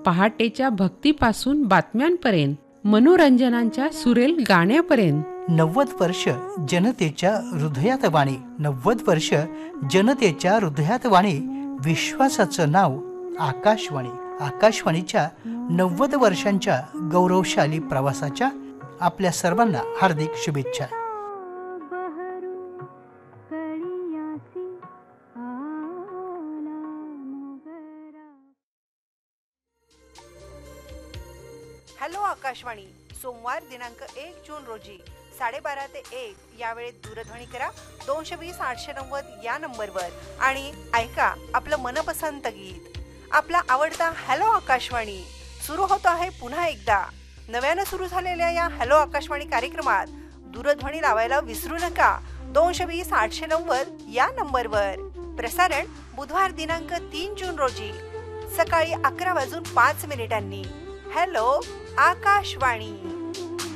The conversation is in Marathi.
पहाटेच्या भक्तीपासून बातम्यांपर्यंत, मनोरंजनाच्या सुरेल गाण्यापर्यंत. 90 वर्ष जनतेच्या हृदयात वाणी. 90 वर्ष जनतेच्या हृदयात वाणी. विश्वासाचं नाव आकाशवाणी. आकाशवाणीच्या 90 वर्षांच्या गौरवशाली प्रवासाच्या आपल्या सर्वांना हार्दिक शुभेच्छा. हॅलो आकाशवाणी. सोमवार दिनांक 1 जून रोजी 12:30 ते 1 या वेळेत दूरध्वनी करा 220 890 या नंबरवर आणि ऐका आपलं मनपसंत गीत. आपला आवडता हॅलो आकाशवाणी सुरू होतो आहे पुन्हा एकदा. नव्यानं सुरू झालेल्या या हॅलो आकाशवाणी कार्यक्रमात दूरध्वनी लावायला विसरू नका 220 890 या नंबरवर. प्रसारण बुधवार दिनांक 3 जून रोजी सकाळी 11:05 हॅलो आकाशवाणी.